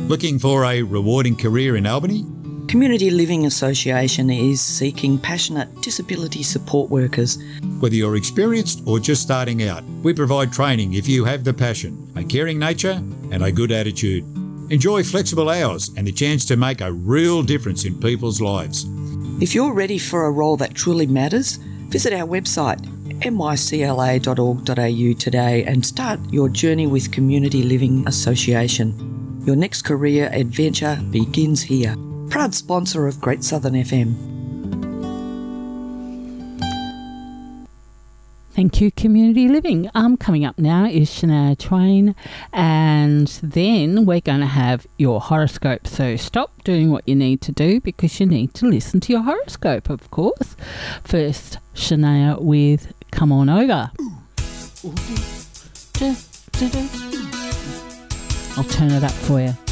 Looking for a rewarding career in Albany? Community Living Association is seeking passionate disability support workers. Whether you're experienced or just starting out, we provide training if you have the passion, a caring nature and a good attitude. Enjoy flexible hours and the chance to make a real difference in people's lives. If you're ready for a role that truly matters, visit our website mycla.org.au today and start your journey with Community Living Association. Your next career adventure begins here. Proud sponsor of Great Southern FM. Thank you, Community Living. Coming up now is Shania Twain, and then we're going to have your horoscope. So stop doing what you need to do because you need to listen to your horoscope, of course. First, Shania with Come On Over. I'll turn it up for you.